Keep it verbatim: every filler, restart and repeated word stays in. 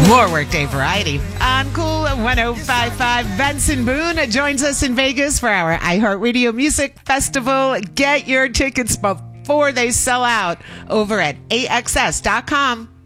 More Workday Variety on Cool one oh five point five. Benson Boone joins us in Vegas for our iHeartRadio Music Festival. Get your tickets before they sell out over at A X S dot com.